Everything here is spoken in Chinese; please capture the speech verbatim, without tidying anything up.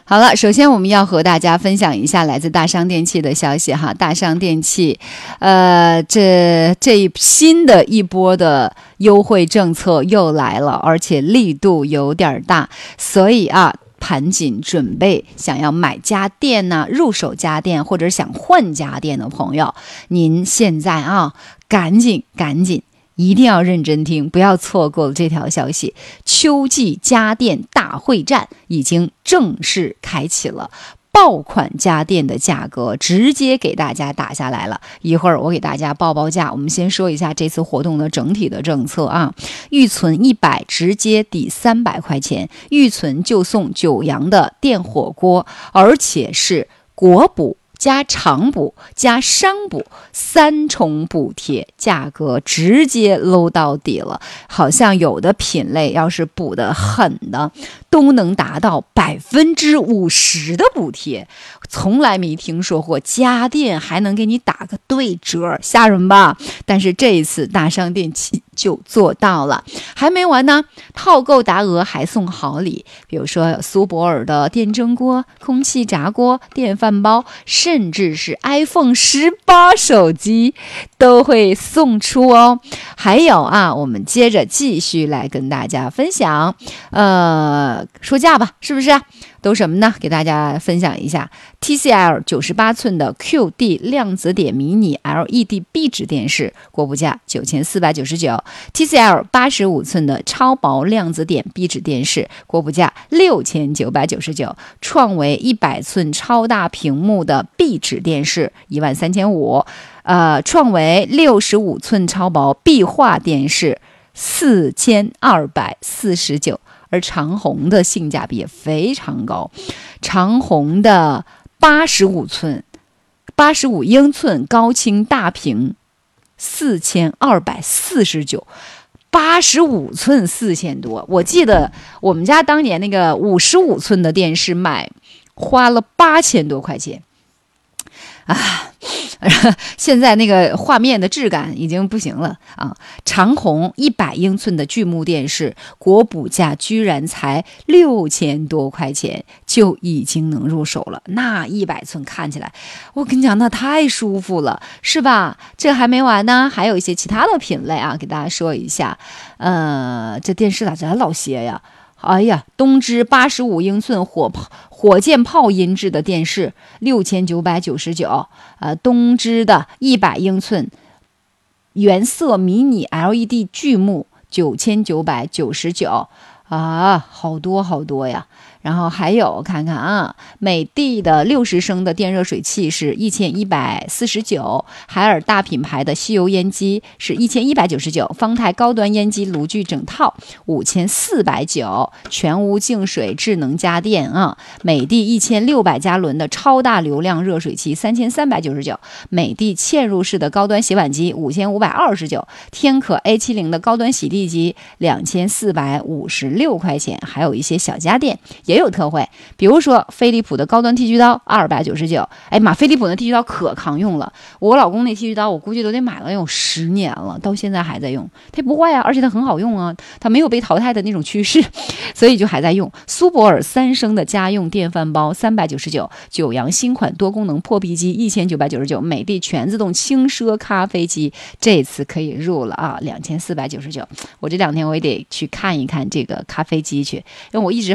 好了，首先我们要和大家分享一下来自大商电器的消息哈。大商电器，呃，这这新的一波的优惠政策又来了，而且力度有点大，所以啊，盘紧准备想要买家电呢、啊，入手家电或者想换家电的朋友，您现在啊，赶紧赶紧。一定要认真听，不要错过了这条消息。秋季家电大会战已经正式开启了，爆款家电的价格直接给大家打下来了。一会儿我给大家报报价。我们先说一下这次活动的整体的政策啊，预存一百直接抵三百块钱，预存就送九阳的电火锅，而且是国补加厂补加商补三重补贴，价格直接搂到底了。好像有的品类要是补得狠的，都能达到百分之五十的补贴，从来没听说过家电还能给你打个对折，吓人吧？但是这一次大商电器就做到了。还没完呢，套购达额还送好礼，比如说苏泊尔的电蒸锅、空气炸锅、电饭煲，甚至是 iPhone 十八手机都会送出哦。还有啊，我们接着继续来跟大家分享，呃，说价吧，是不是？都什么呢？给大家分享一下 T C L 九十八寸的 Q D 量子点迷你 L E D 壁纸电视，国补价九千四百九十九 ；T C L 八十五寸的超薄量子点壁纸电视，国补价六千九百九十九；创维一百寸超大屏幕的壁纸电视一万三千五，呃，创维六十五寸超薄壁画电视四千二百四十九。而长虹的性价比也非常高，长虹的八十五寸、八十五英寸高清大屏四千二百四十九，八十五寸四千多。我记得我们家当年那个五十五寸的电视买花了八千多块钱啊。现在那个画面的质感已经不行了啊！长虹一百英寸的巨幕电视，国补价居然才六千多块钱就已经能入手了。那一百寸看起来，我跟你讲，那太舒服了，是吧？这还没完呢，还有一些其他的品类啊，给大家说一下。呃，这电视咋这老些呀？哎呀，东芝八十五英寸火炮火箭炮音质的电视六千九百九十九，呃，东芝的一百英寸原色迷你 L E D 巨幕九千九百九十九啊，好多好多呀。然后还有看看啊，美的的六十升的电热水器是一千一百四十九，海尔大品牌的吸油烟机是一千一百九十九，方太高端烟机炉具整套五千四百九，全屋净水智能家电啊，美的一千六百加仑的超大流量热水器三千三百九十九，美的嵌入式的高端洗碗机五千五百二十九，天可 A 七十 的高端洗地机两千四百五十六块钱，还有一些小家电也有特惠，比如说飞利浦的高端剃须刀二百九十九，哎妈，飞利浦的剃须刀可抗用了，我老公那剃须刀我估计都得买了有十年了，到现在还在用，它不坏啊，而且它很好用啊，它没有被淘汰的那种趋势，所以就还在用。苏泊尔三升的家用电饭煲三百九十九，九阳新款多功能破壁机一千九百九十九，美的全自动轻奢咖啡机这次可以入了啊，两千四百九十九。我这两天我也得去看一看这个咖啡机去，因为我一直